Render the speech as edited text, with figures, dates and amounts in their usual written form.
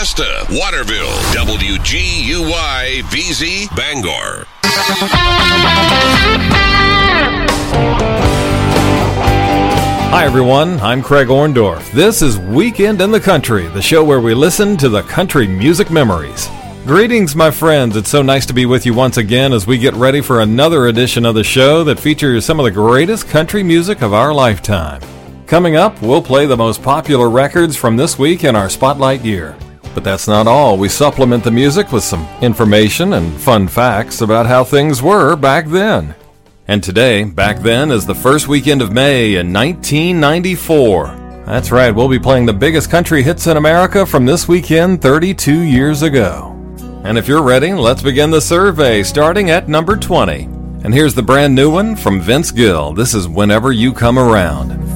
Augusta, Waterville, WGUY VZ Bangor. Hi everyone, I'm Craig Orndorff. This is Weekend in the Country, the show where we listen to the country music memories. Greetings, my friends. It's so nice to be with you once again as we get ready for another edition of the show that features some of the greatest country music of our lifetime. Coming up, we'll play the most popular records from this week in our Spotlight year. But that's not all. We supplement the music with some information and fun facts about how things were back then. And today, back then, is the first weekend of May in 1994. That's right, we'll be playing the biggest country hits in America from this weekend 32 years ago. And if you're ready, let's begin the survey, starting at number 20. And here's the brand new one from Vince Gill. This is Whenever You Come Around.